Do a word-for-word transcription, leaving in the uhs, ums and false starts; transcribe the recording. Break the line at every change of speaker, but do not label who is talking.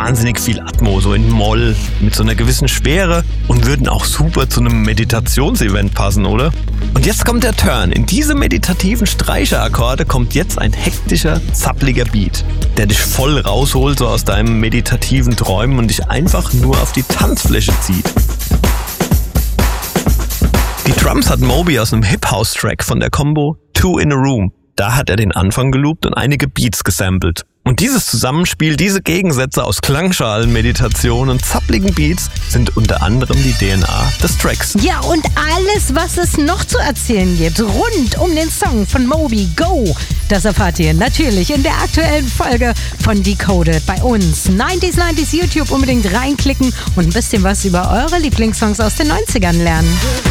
wahnsinnig viel Atmo, so in Moll, mit so einer gewissen Schwere und würden auch super zu einem Meditationsevent passen, oder? Und jetzt kommt der Turn. In diese meditativen Streicherakkorde kommt jetzt ein hektischer, zappliger Beat, der dich voll rausholt so aus deinem meditativen Träumen und dich einfach nur auf die Tanzfläche zieht. Die Drums hat Moby aus einem Hip-House-Track von der Combo Two in a Room. Da hat er den Anfang geloopt und einige Beats gesampelt. Und dieses Zusammenspiel, diese Gegensätze aus Klangschalen, Meditation und zappligen Beats sind unter anderem die D N A des Tracks.
Ja, und alles, was es noch zu erzählen gibt, rund um den Song von Moby, Go, das erfahrt ihr natürlich in der aktuellen Folge von Decoded bei uns. neunziger neunzig YouTube unbedingt reinklicken und ein bisschen was über eure Lieblingssongs aus den neunzigern lernen.